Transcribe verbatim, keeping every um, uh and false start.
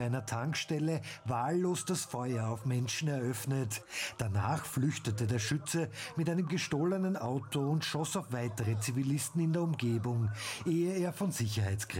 einer Tankstelle wahllos das Feuer auf Menschen eröffnet. Danach flüchtete der Schütze mit einem gestohlenen Auto und schoss auf weitere Zivilisten in der Umgebung, ehe er von Sicherheitskräften